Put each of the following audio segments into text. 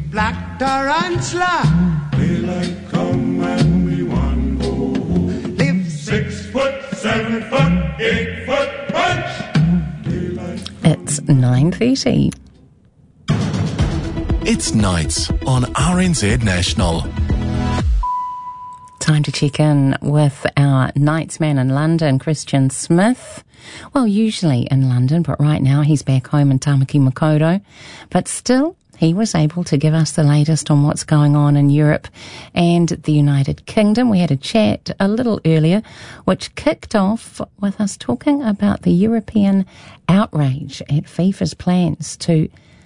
Black tarantula. Daylight come and we want go home. Live 6 foot, 7 foot, 8 foot punch. Daylight. It's 9:30. It's Nights on RNZ National. Time to check in with our Nights man in London, Christian Smith. Well, usually in London, but right now he's back home in Tamaki Makaurau. But still, he was able to give us the latest on what's going on in Europe and the United Kingdom. We had a chat a little earlier, which kicked off with us talking about the European outrage at FIFA's plans to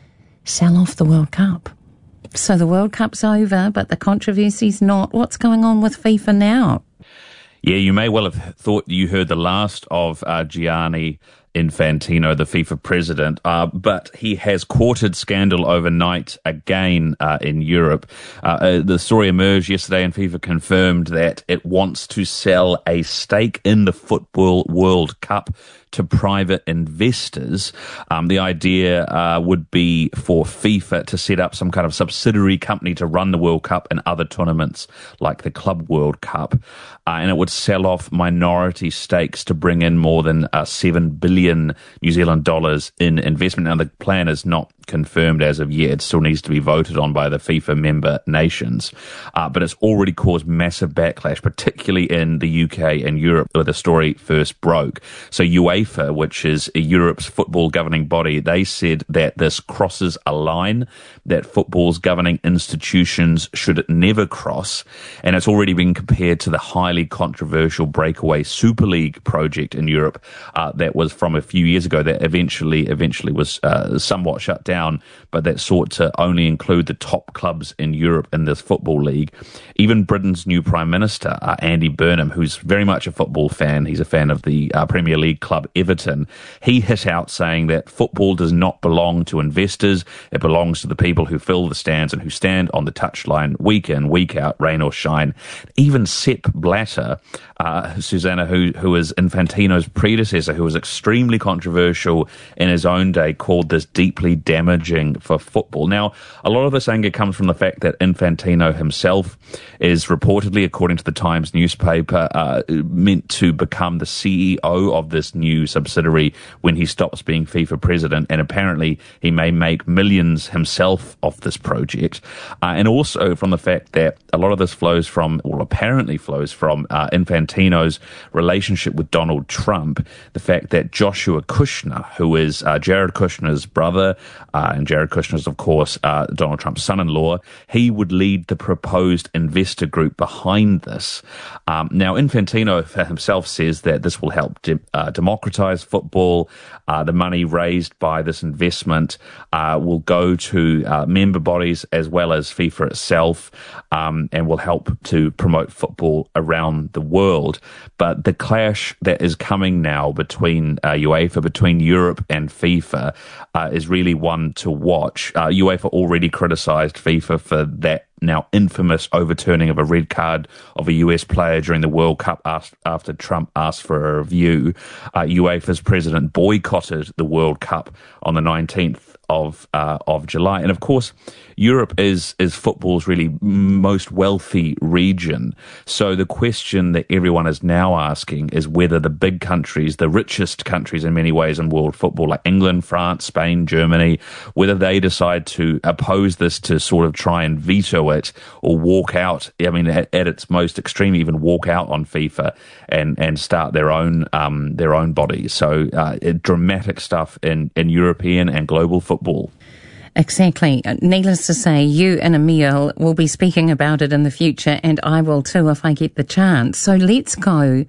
sell off the World Cup. So the World Cup's over, but the controversy's not. What's going on with FIFA now? Yeah, you may well have thought you heard the last of Gianni Infantino, the FIFA president, but he has courted scandal overnight again in Europe. The story emerged yesterday and FIFA confirmed that it wants to sell a stake in the Football World Cup to private investors. The idea would be for FIFA to set up some kind of subsidiary company to run the World Cup and other tournaments like the Club World Cup. And it would sell off minority stakes to bring in more than 7 billion New Zealand dollars in investment. Now, the plan is not confirmed as of yet. It still needs to be voted on by the FIFA member nations. But it's already caused massive backlash, particularly in the UK and Europe, where the story first broke. So UEFA, which is Europe's football governing body, they said that this crosses a line that football's governing institutions should never cross. And it's already been compared to the highly controversial breakaway Super League project in Europe that was from a few years ago that eventually was somewhat shut down, but that sought to only include the top clubs in Europe in this football league. Even Britain's new Prime Minister, Andy Burnham, who's very much a football fan, he's a fan of the Premier League club Everton, he hit out saying that football does not belong to investors, it belongs to the people who fill the stands and who stand on the touchline week in, week out, rain or shine. Even Sepp Blatter, Susanna, who is Infantino's predecessor, who was extremely controversial in his own day, called this deeply damaging for football. Now, a lot of this anger comes from the fact that Infantino himself is reportedly, according to the Times newspaper, meant to become the CEO of this new subsidiary when he stops being FIFA president, and apparently he may make millions himself off this project. And also from the fact that a lot of this apparently flows from Infantino's relationship with Donald Trump, the fact that Joshua Kushner, who is Jared Kushner's brother, and Jared Kushner is, of course, Donald Trump's son-in-law, he would lead the proposed investor group behind this. Now, Infantino himself says that this will help democratize football. The money raised by this investment will go to member bodies as well as FIFA itself, and will help to promote football around the world. But the clash that is coming now between UEFA, between Europe and FIFA, is really one to watch. UEFA already criticised FIFA for that now infamous overturning of a red card of a US player during the World Cup after Trump asked for a review. UEFA's president boycotted the World Cup on the 19th of July. And of course, Europe is football's really most wealthy region. So the question that everyone is now asking is whether the big countries, the richest countries in many ways in world football, like England, France, Spain, Germany, whether they decide to oppose this to sort of try and veto it or walk out, I mean, at its most extreme, even walk out on FIFA and start their own body. So dramatic stuff in European and global football. Exactly. Needless to say, you and Emil will be speaking about it in the future, and I will too if I get the chance. So let's go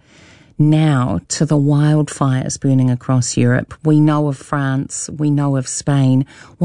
now to the wildfires burning across Europe. We know of France, we know of Spain.